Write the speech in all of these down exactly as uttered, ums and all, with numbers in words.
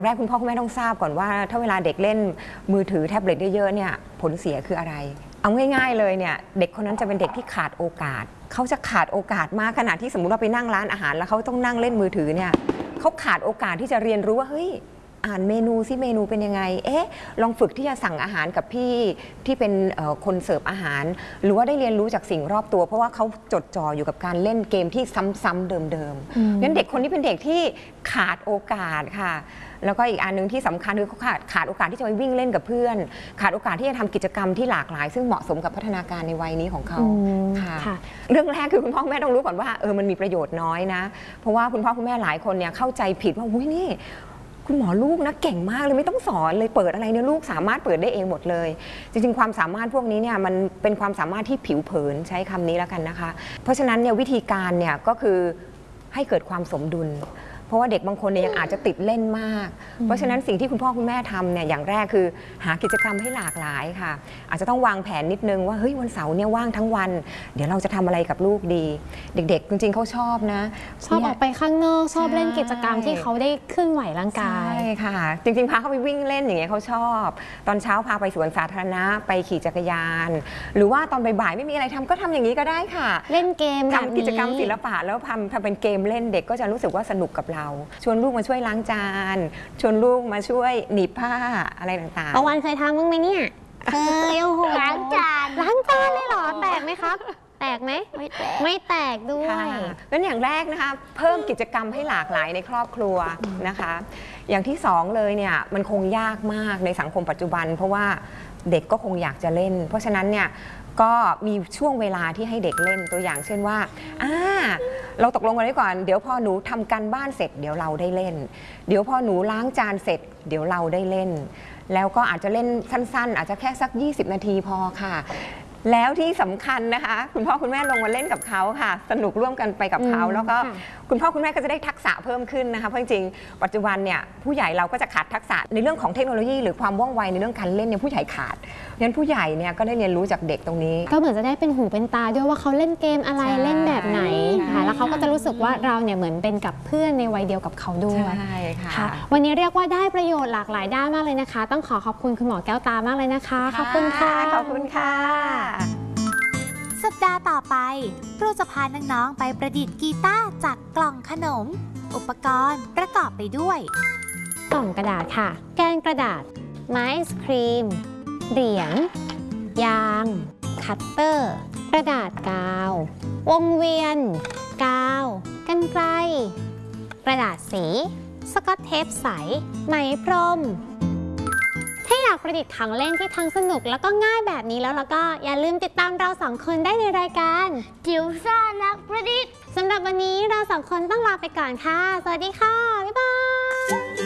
แรกคุณพ่อคุณแม่ต้องทราบก่อนว่าถ้าเวลาเด็กเล่นมือถือแท็บเล็ตเยอะๆเนี่ยผลเสียคืออะไรเอาง่ายๆเลยเนี่ยเด็กคนนั้นจะเป็นเด็กที่ขาดโอกาสเขาจะขาดโอกาสมากขณะที่สมมุติเราไปนั่งร้านอาหารแล้วเขาต้องนั่งเล่นมือถือเนี่ยเขาขาดโอกาสที่จะเรียนรู้ว่าเฮ้ยอ่านเมนูซิเมนูเป็นยังไงเอ๊ะลองฝึกที่จะสั่งอาหารกับพี่ที่เป็นคนเสิร์ฟอาหารหรือว่าได้เรียนรู้จากสิ่งรอบตัวเพราะว่าเขาจดจ่ออยู่กับการเล่นเกมที่ซ้ำๆเดิมๆงั้นเด็กคนนี้เป็นเด็กที่ขาดโอกาสค่ะแล้วก็อีกอันนึงที่สำคัญคือเขาขาดขาดโอกาสที่จะไปวิ่งเล่นกับเพื่อนขาดโอกาสที่จะทำกิจกรรมที่หลากหลายซึ่งเหมาะสมกับพัฒนาการในวัยนี้ของเขาค่ะเรื่องแรกคือคุณพ่อคุณแม่ต้องรู้ก่อนว่าเออมันมีประโยชน์น้อยนะเพราะว่าคุณพ่อคุณแม่หลายคนเนี่ยเข้าใจผิดว่าอุ้ยนี่คุณหมอลูกนะเก่งมากเลยไม่ต้องสอนเลยเปิดอะไรเนี่ยลูกสามารถเปิดได้เองหมดเลยจริงๆความสามารถพวกนี้เนี่ยมันเป็นความสามารถที่ผิวเผินใช้คำนี้แล้วกันนะคะเพราะฉะนั้นเนี่ยวิธีการเนี่ยก็คือให้เกิดความสมดุลเพราะว่าเด็กบางคนเนี่ยยังอาจจะติดเล่นมากเพราะฉะนั้นสิ่งที่คุณพ่อคุณแม่ทำเนี่ยอย่างแรกคือหากิจกรรมให้หลากหลายค่ะอาจจะต้องวางแผนนิดนึงว่าเฮ้ยวันเสาร์เนี่ยว่างทั้งวันเดี๋ยวเราจะทำอะไรกับลูกดีเด็กๆจริงๆเขาชอบนะชอบออกไปข้างนอกชอบเล่นกิจกรรมที่เขาได้เคลื่อนไหวร่างกายใช่ค่ะจริงๆพาเขาไปวิ่งเล่นอย่างเงี้ยเขาชอบตอนเช้าพาไปสวนสาธารณะไปขี่จักรยานหรือว่าตอนบ่ายๆไม่มีอะไรทำก็ทำอย่างนี้ก็ได้ค่ะเล่นเกมทำกิจกรรมศิลปะแล้วทำทำเป็นเกมเล่นเด็กก็จะรู้สึกว่าสนุกกับเราชวนลูกมาช่วยล้างจานชวนลูกมาช่วยหนีบผ้าอะไรต่างๆประวันเคยทำบ้างไหมเนี่ยเคยโอ้โหล้างจานล้างจานเลยเหรอแตกไหมครับแตกไหมไม่แตกไม่แตกด้วยงั้นอย่างแรกนะคะเพิ่มกิจกรรมให้หลากหลายในครอบครัวนะคะอย่างที่สองเลยเนี่ยมันคงยากมากในสังคมปัจจุบันเพราะว่าเด็กก็คงอยากจะเล่นเพราะฉะนั้นเนี่ยก็มีช่วงเวลาที่ให้เด็กเล่นตัวอย่างเช่นว่าอ่าเราตกลงกันไว้ก่อนเดี๋ยวพอหนูทำการบ้านเสร็จเดี๋ยวเราได้เล่นเดี๋ยวพอหนูล้างจานเสร็จเดี๋ยวเราได้เล่นแล้วก็อาจจะเล่นสั้นๆอาจจะแค่สักยี่สิบนาทีพอค่ะแล้วที่สำคัญนะคะคุณพ่อคุณแม่ลงมาเล่นกับเขาค่ะสนุกร่วมกันไปกับเขาแล้วก็คุณพ่อคุณแม่ก็จะได้ทักษะเพิ่มขึ้นนะคะเพราะจริงๆปัจจุบันเนี่ยผู้ใหญ่เราก็จะขาดทักษะในเรื่องของเทคโนโลยีหรือความว่องไวในเรื่องการเล่นเนี่ยผู้ใหญ่ขาดงั้นผู้ใหญ่เนี่ยก็ได้เรียนรู้จากเด็กตรงนี้ก็เหมือนจะได้เป็นหูเป็นตาด้วยว่าเขาเล่นเกมอะไรเล่นแบบไหนค่ะแล้วเขาก็จะรู้สึกว่าเราเนี่ยเหมือนเป็นกับเพื่อนในวัยเดียวกับเขาด้วยใช่ค่ะวันนี้เรียกว่าได้ประโยชน์หลากหลายด้านมากเลยนะคะต้องขอขอบคุณคุณหมอแก้วตามากเลยนะคะขอบคุณค่ะขอบคุณค่ะสัปดาห์ต่อไปเราจะพาน้องๆไปประดิษฐ์กีตาร์จากกล่องขนมอุปกรณ์ประกอบไปด้วยกล่องกระดาษค่ะแกนกระดาษไม้ไอศครีมเหรียญยางคัตเตอร์กระดาษกาววงเวียนกาวกรรไกรกระดาษสีสกอตเทปใสไหมพรมถ้าอยากประดิษฐ์ของเล่นที่ทั้งสนุกแล้วก็ง่ายแบบนี้แล้วแล้วก็อย่าลืมติดตามเราสองคนได้ในรายการจิ๋วซ่านักประดิษฐ์สำหรับวันนี้เราสองคนต้องลาไปก่อนค่ะสวัสดีค่ะบ๊ายบาย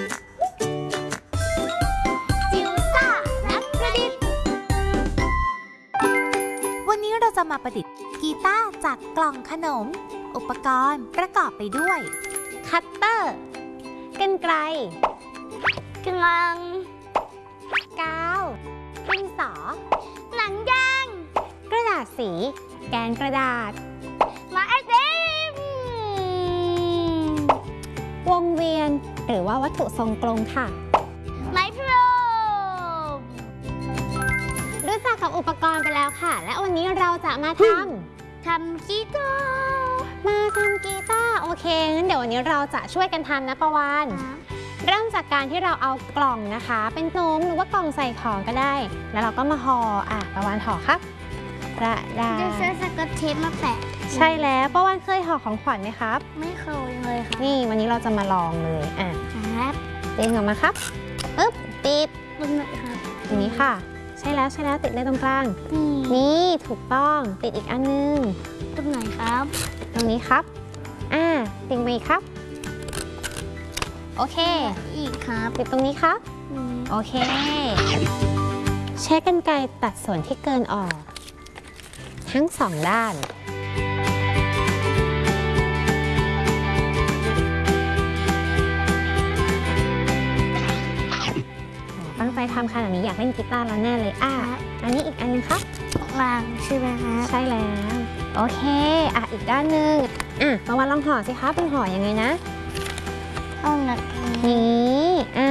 จิ๋วซ่านักประดิษฐ์วันนี้เราจะมาประดิษฐ์กีตาร์จากกล่องขนมอุปกรณ์ประกอบไปด้วยคัตเตอร์กรรไกรกำลังกาวดินสอหนังยางกระดาษสีแกนกระดาษไม้ไอติมวงเวียนหรือว่าวัตถุทรงกลมค่ะไม้พรมรู้จักกับอุปกรณ์ไปแล้วค่ะและวันนี้เราจะมาทำทำกีตาร์มาทำกีตาร์โอเคงั้นเดี๋ยววันนี้เราจะช่วยกันทำนะประวานเริ่มจากการที่เราเอากล่องนะคะเป็นนมหรือว่ากล่องใส่ของก็ได้แล้วเราก็มาห่ออ่ะประวานห่อครับกระดาษจะซื้อสกอตเทปมาแปะใช่แล้วประวานเคยห่อของขวัญไหมครับไม่เคยเลยค่ะนี่วันนี้เราจะมาลองเลยอ่ะครับดึงออกมาครับปึ๊บติดตรงไหนครับตรงนี้ค่ะใช่แล้วใช่แล้วติดเลยตรงกลางนี่ถูกต้องติดอีกอันนึงตรงไหนครับตรงนี้ครับอ่าติดมาอีกครับโอเคอีกครับติดตรงนี้ครับโอเคใช้กรรไกรตัดส่วนที่เกินออกทั้งสองด้านตั้งใจทำขนาดนี้อยากเล่นกีตาร์แล้วแน่เลยอ่ะอันนี้อีกอันนึงครับวางใช่ไหมคะใช่แล้วโอเคอ่ะอีกด้านนึงอ่ะมาวันลองห่อสิครับเป็นห่อยังไงนะห้องนักนี้อ่ะ